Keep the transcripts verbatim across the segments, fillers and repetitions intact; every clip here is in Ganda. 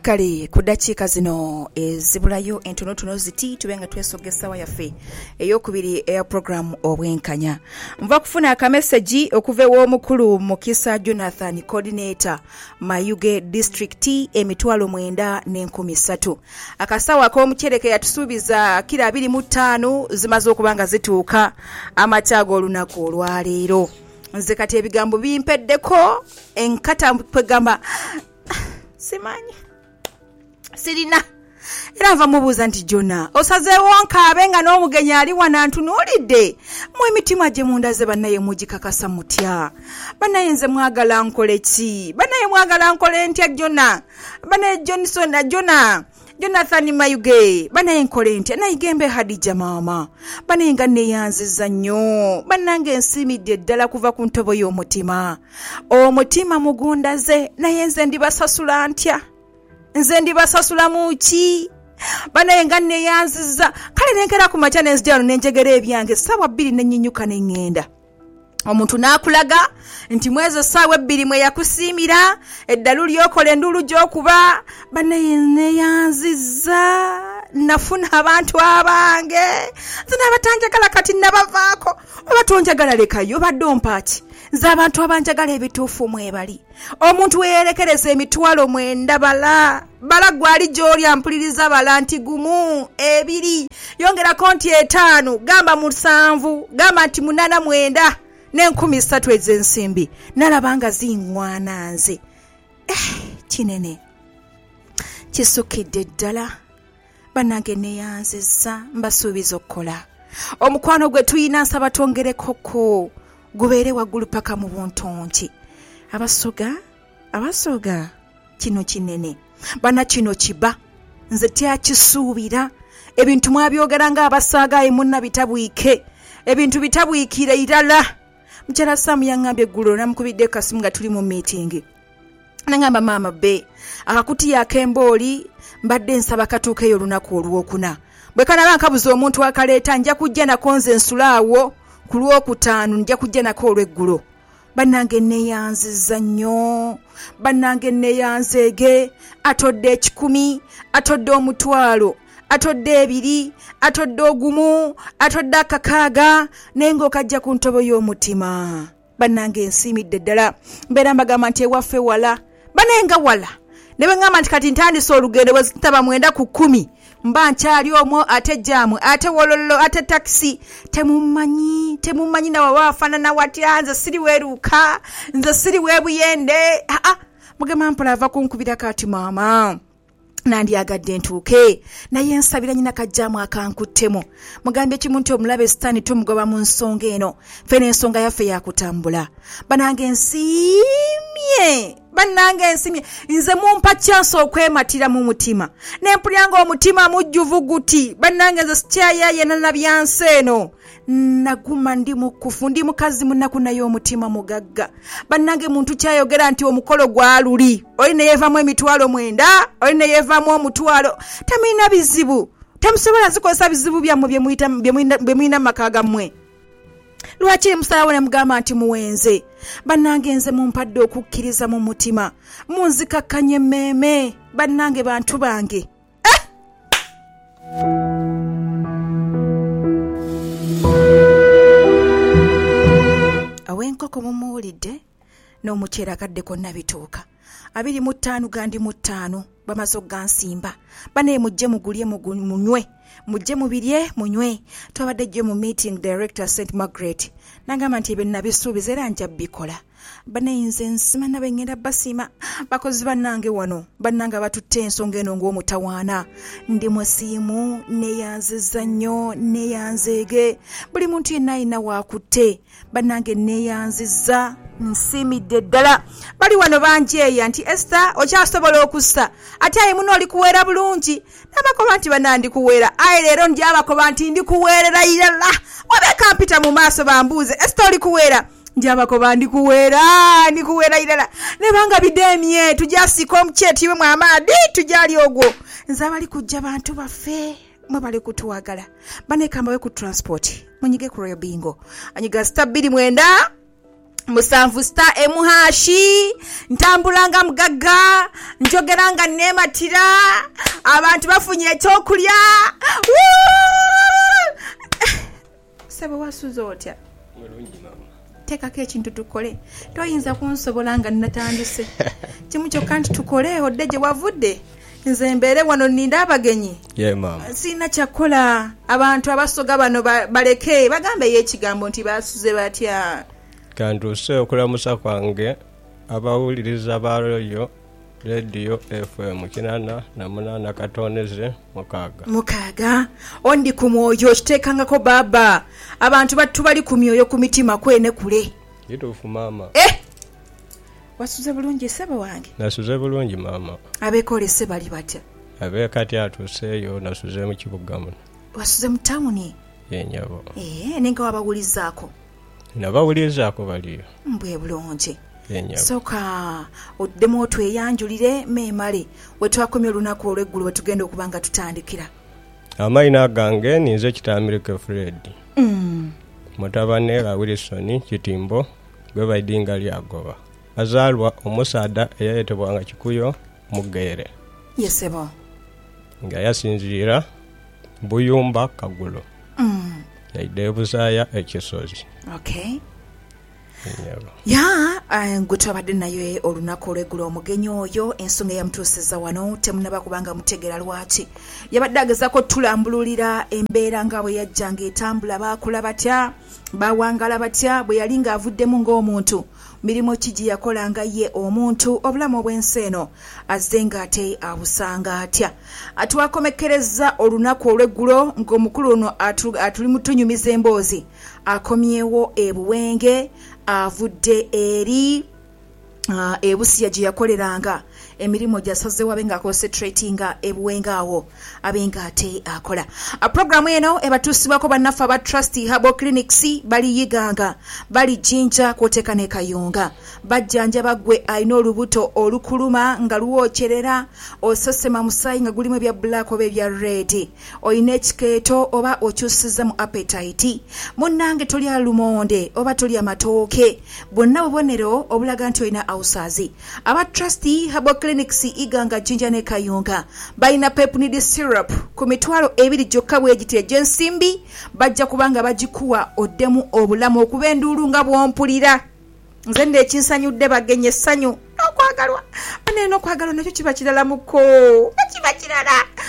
kale ku dakiika zino ezibulayo entonotono ziti tubenga twesogesa wa yaffe eyokubiri air program obwenkanya. Nva kufuna akameseji okuva w'omukulu Mukisa Jonathan coordinator Mayuge district emitwalo mwenda n'enkumi ssatu. Akasawa k'omukyereke yatusuubiza kira abiri mu ttaano zimaze okubanga zituuka amataago olunaku olwaleero. Nze kati ebigambo bimpeddeko enkata kwegamba simanyi sirina era nva mubuuza nti Jona osazeewo nkaabe nga n'omugenyi ali wana ntunuulidde mu emitima gye munda ze bannaye mugikakasa mutya bannaye nze mwagala nkole ki bannaye mwagala nkole ntya Jona bannaye Johnson na Jona Jonathan Mayuge bannaye nkole ntya nayigembe Hadija maama bannaye nga neeyanziza nnyo bannange nsimidde ddala kuva ku ntobo y'omutima omutima mugunda ze naye nze ndibasasula ntya nze ndibasasula mu ki bannaye nga neeyanziza kale nenkera ku makya nenzijalo nenjegera ebyange ssaawa bbiri nenyinyuka nengenda omuntu n'akulaga nti mwezi essaawa ebbiri mwe yakusiimira eddalu lyokola enduulu gy'okuba bannaye neeyanziza nafuna abantu abange nze n'abatanjagala kati nabavaako oba tonjagala lekayo obadde ompaaki nze abantu abanjagala ebituufu mwebali omuntu weyerekereza emitwalo mwenda bala bala gwali gy'oli ampuliriza bala nti gumu ebiri yongerako nti etaano gamba musanvu gamba nti munana mwenda n'enkumi ssatu ez'ensimbi nalabanga ziŋŋwana nze eh, kinene kisukidde ddala bannange neeyanziza mbasuubiza okukola omukwano gwe tuyina nsaba twongerekoko gubeere waggulu paka mu buntonki abasoga abasoga kino kinene bana kino kiba nze tyakisuubira ebintu mwabyogera nga abasaagaye munna bitabwike ebintu bitabwikire irala mchara Samu yangambye eggulo namukubidde kasimu nga tuli mu meeting nangamba maama be akakuti yakembooli mbadde nsaba katuukeyo olunaku olwokuna bwe kanaba nkabuza omuntu akaleeta nja kujja nako nze nsulaawo ku lwokutaano nja kujja nako olweggulo bannange neeyanziza nnyo bannange neeyanzeege atodde ekikumi atodde omutwalo atodde ebiri atodde ogumu atodde akakaaga naye ng'okajja ku ntobo y'omutima bannange nsiimidde ddala mbeera mbagamba nti ewaffe wala banaye nga wala ne bwe ŋŋamba nti kati ntandise olugendo bwe zitaba mwenda ku kkumi mba nkyali omwo ate jaamu ate wololo ate takisi temumanyi temumanyi nawe waafaanana watya nze siri weeruuka nze siri weebuyende aa mugema mpola ava kunkubira kati maama nandyagadde ntuuke naye nsabira nyina kajjaamu akankuttemu mugambye kimu nti omulabe sitaani tumugoba mu nsonga eno ffe n'ensonga yaffe yakutambula banange nsiimye bannange nsimye nze mumpa chance okwematira mu mutima nempulyanga omutima mujjuvu guti bannange nze sikyayaye na byansi eno naguma ndi mukufu ndi mukazi munaku naye omutima mugagga bannange muntu kyayogera nti omukolo gwaluli oli ne yeevamu emitwalo mwenda oli ne yeevamu omutwalo tamina bizibu temusobola zikozesa bizibu byammwe bye muyina mu maka gammwe lwaki musalawo ne mugamba nti muwenze bannange nze mumpadde okukkiriza mu mutima munzikakkanye emmeeme bannange bantu bange eh! awenkoko mumuwulidde n'omuceera akadde konna bituuka abiri mu ttaano gandi mu ttaano bamaze ogansimba banaye mujje mugulye munywe mujje mubirye munywe twabadde gye mu meeting director Saint Margaret nagamba nti ebyo nabisuubiza era nja bikola banaye nze nsima nabe ngenda basiima bakozi bannange wano bannange batutte ensonga eno ng'omutawaana ndi musiimu neeyanziza nnyo neeyanzeege buli muntu yenna alina waakutte bannange neeyanziza nsiimidde ddala bali wano banjeeya nti Esther okyasobola okussa ate aye muno oli kuweera bulungi nabakoba nti banandi kuweera aye leero ndi abakoba nti ndi kuweerera irala wabeka mpita mu maaso bambuuze Esther oli kuweera ndi abakoba ndi kuweera ndi kuweera irala ne banga bidemye tujasika omukyeti we mwamaadi tujali ogwo nze abali kujja bantu baffe mwe bali kutuwagala banekamba we ku transport munyige ku Royal Bingo anyiga star bbiri mwenda musanvu star emuhashi ntambulanga mugagga njogeranga nematira abantu bafunye ekyokulya sebo wasuzo otya mulungi mama tekako ekintu tukole toyinza kunsobolanga natandise kimu kyokka nti tukole odde gye wavudde nze mbeere wano nninda abagenyi ye mama sina kyakola abantu abasoga bano baleke bagambe yekigambo nti basuze batya kanduse okulamusa kwange abawuliriza baroyo radio F M kinana na munana katoneze mukaga mukaga ondi ku mwoyo kitekangako baba abantu battu bali ku myoyo ku mitima kwene kule kituufu mama eh wasuze bulungi sebo wange nasuze bulungi mama abekolese bali batya abe kati atuseeyo nasuze mu kibuga muno wasuze mu tawuni yenyabo eh nenga wabawulizaako nabawulizaako baliyo mbwe bulungi yenyabo soka oddemu otweyanjulire meemale wetwakomye olunaku olw'eggulu wetugenda okubanga tutandikira amayina gange ninze Kitamirike Fred mm. mutabane wa Wilson Kitimbo gwe baidinga lyagoba azalwa omusada eyayetebwanga Kikuyo Mugere yesebo nga yasinzira Buyumba Kagulo mm. yaide busaya ekisozi okay yenyabo ya ngutwabadde nayo olunaku olw'eggulu omugenyi oyo ensonga yamutuusizza wano temunaba kubanga mutegera lwaki yabadde agezaako tulambululira embeera nga bwe yajjanga etambula baakula batya bawangala batya bwe yali ng'avuddemu ng'omuntu mirimu ki gye yakolanga ye omuntu obulamu obw'ensi eno azze ng'ate abusanga atya atwakomekkereza olunaku olw'eggulo ng'omukulu ono atuli mutunyumiza emboozi akomyewo ebuwenge avudde eri uh, ebusiya gye yakoleranga emirimu gyasazewo abe nga concentratinga ebuwenga awo abe nga ate akola a programu eno ebatuusibwako bannaffe aba Trust Herbal Clinics bali yiganga bali jinja kwoteeka ne kayunga bajjanja gwe alina olubuto olukuluma nga luwookyerera osesema musaayi nga gulimu ebya black oba ebya red olina ekikeeto oba okyusiza mu appetite munnange tolya lumonde oba tolya matooke bwonna bubonero obulaga nti olina ulcers aba Trust Herbal Clinics iganga jinja ne kayunga balina pepnid syrup ku mitwalo ebiri gyokka bwegitya gyensimbi bajja kubanga bagikuwa oddemu obulamu okuba enduulu nga bwompulira nze nde ekinsanyudde bagenye essanyu n'okwagalwa banene n'okwagalwa nakyo kiba kirala muko kiba kirala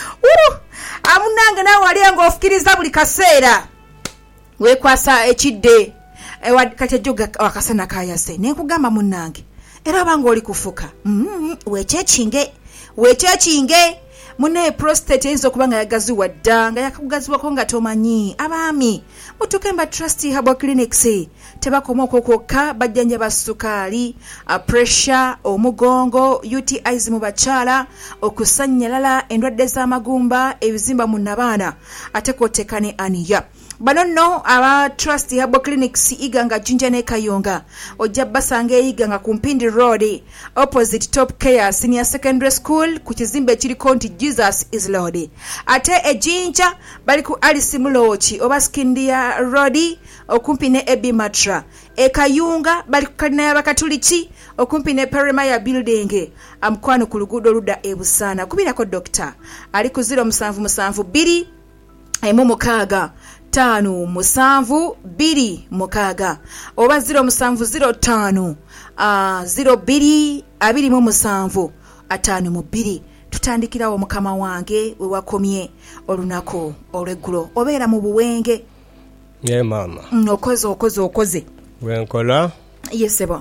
amunange naawe wali ng'ofukiriza buli kaseera weekwasa ekidde kati ejjoga akasana kayase nenkugamba munnange era obanga oli kufuka mm, weekyekinge weekyekinge munne prostate eyinza okuba nga yagaziwa dda nga yakakugaziwako nga tomanyi abaami mutuuke mba Trust Herbal Clinics tebakoma okwo kwokka bajjanja sukaali pressure omugongo U T Is mu bakyala okusannyalala endwadde z'amagumba ebizimba mu nabaana ate kwoteeka ne aniya bano nno aba Trust Herbal Clinics iganga jinja ne kayunga ojja basanga iganga ku Mpindi Road opposite Top Care Senior Secondary School ku kizimbe ekiriko nti Jesus is Lord ate ejinja bali ku Alice Mulochi oba Skindia Road okumpi ne Ebi Matra e kayunga bali ku kalina y'abakatuliki okumpi ne Peremaya Building amkwano ku luguudo ludda ebusana kubirako doctor ali ku zero musanvu musanvu bbiri emu mukaaga tano musanvu biri mukaga oba zero musanvu zero tano uh, zero biri abiri mu musanvu atano mu biri tutandikirawo mukama wange we wakomye olunaku olw'eggulo obeera mu buwenge ye mama mm, okoze okoze okoze wenkola yesebo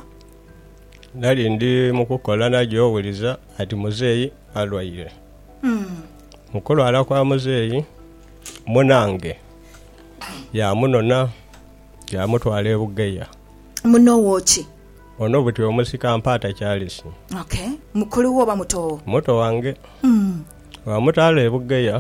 nali ndi mukukola najyo owuliza ati muzeeyi alwaire mm. mukulwala kwa muzeeyi munange ya munona ya mutwala ebugeya muno woki ono buti omusika mpata kyalisi okay mukulu wo ba muto muto wange mm. wa mutala ebugeya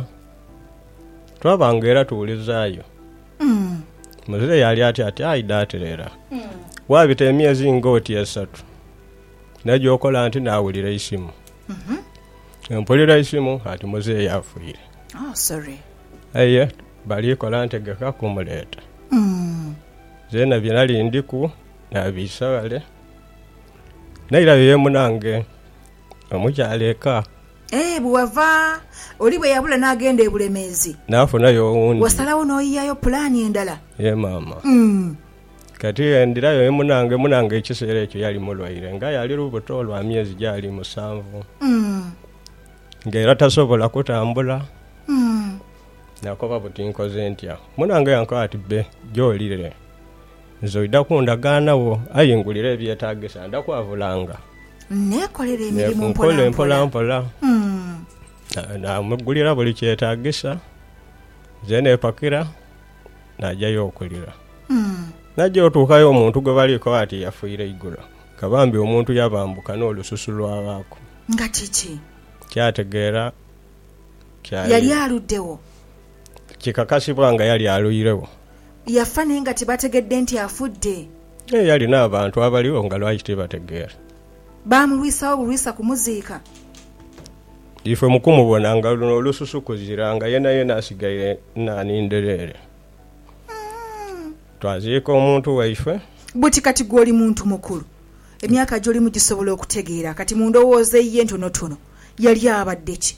twabanga era tuwulizaayo mm. muzeeyi yali ati ati aidaterera mm. wabita emyezi ngoti esatu najyo okola nti nawulira isimu mhm mm mpulira isimu ati muzeeyi afuire oh sorry aye bali kola ntegeka kumuleta mm. zena binali ndiku n'abiisa wale naira ye munange omukyala eka eh bwava oli bwe yabula n'agenda ebulemeezi n'afunayo owundi wasalawo n'oyiyayo pulaani endala ye maama mm. kati endirayo ye munange munange ekiseera ekyo yali mulwaire nga yali lubuto lwa myezi gyali musanvu mm. ng'era tasobola kutambula mm. nakoba buti nkoze ntya munange yankoba ati be gy'olire nze oida kundagaanawo ayingulira ebyetaagisa ndakwavulanga neekolera emirimu mpola mpola mpola mm. namugulira buli kyetaagisa nze neepakira najjayo okulira mm. najja otuukayo omuntu gwe baliko ati yafuire iggulo kabambi omuntu yabambuka n'olususu lwabaako nga kiki kyategeera yali aluddewo kikakasibwa nga yali aluyirewo yafa naye nga tebategedde nti afudde e yali n'abantu abaliwo nga lwaki tebategeera baamulwisawo bulwisa kumuziika ife mukumubona nga luno olususu kuzira nga yena yena asigaire naninderere mm. twaziika omuntu waife buti kati gw'oli muntu mukulu emyaka gy'olimu gisobola okutegeera kati mu ndowooza ye ntonotono yali abadde ki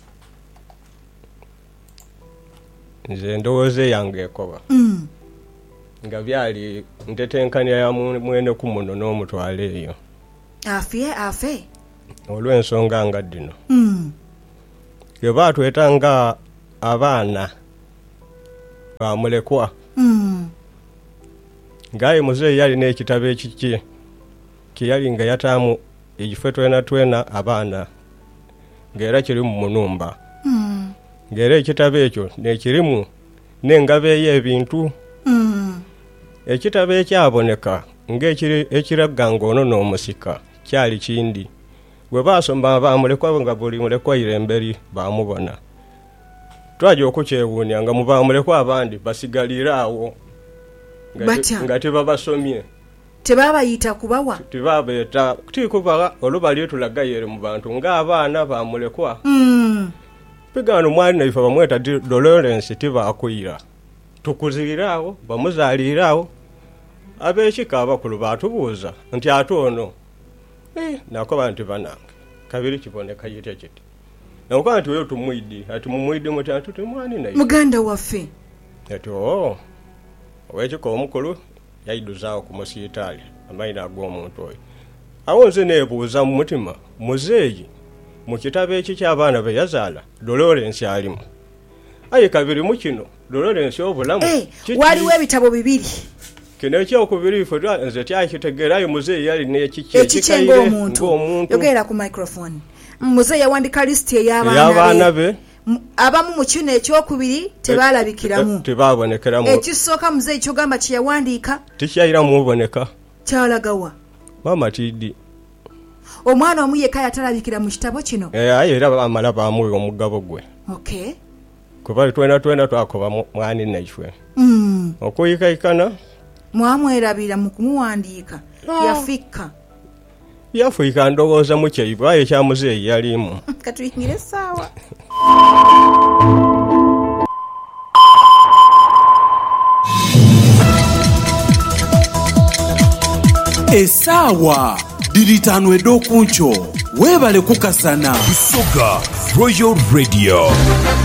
nze ndowooza yange ekoba mm. nga byali ntetenkanya ya mwene ku muno n'omutwala eyo afe afe olw'ensonga nga ddino mm. ge baatwetanga abaana bamulekwa mm. ngaye muzeeyi yalina ekitabo ekiki kiyali nga yataamu egife twena twena abaana ng'era kiri mu munumba mm. ng'era ekitabo ekyo nekirimu n'engabo ey'ebintu mm. ekitabo ekyaboneka ng'ekiraga ng'ono n'omusika kyali kindi bwe baasoma baamulekwa nga buli mulekwa iremberi baamubona twajja okukyewuunya nga mu baamulekwa abandi basigalira awo nga tebabasomye tebabayita kubawa tebabeeta tikuba olubali tulaga yere mu bantu ng'abaana baamulekwa mm. pigano mwali naife bamweta Dolores tibakuyira tukuzirirawo bamuzalirawo ab'ekika abakulu baatubuuza nti ate ono eh nakoba nti banange kabiri kiboneka yite kiti nakoba nti weyo tumwidi ati mumwidi muti ati tumwani naye muganda waffe ati oo owekiko omukulu yaiduzaawo ku musiyitaali amayina ag'omuntu oyo awo nze neebuuza mu mutima muzeeyi mu kitabo eki ky'abaana be yazaala Dolores alimu aye kabiri mu kino Dolores obulamu eh waliwo ebitabo bibiri kino ekyokubiri ife nze tyakitegeerayo muzeeyi yali n'ekiki ekikyenga omuntu yogera ku microphone muzeeyi yawandika lisiti ey'abaana be abamu mu kino ekyokubiri tebaalabikiramu tebaabonekeramu ekisooka muzeeyi kyogamba kye yawandiika tikyayiramu oboneka kyalagawa mama tiddi omwana omu yekka yatalabikira mu kitabo kino aye era bamala baamuwe omugabo gwe okay kuba twena twena twakoba mwani naifwe mm. okuyikaikana mwamwerabira mu kumuwandiika oh. yafikka yafuika ndowooza mu kyeibwa aye kya muzeeyi yalimu katuyingire saawa esaawa diritano edokuncho webale kukasana Busoga Royal Radio.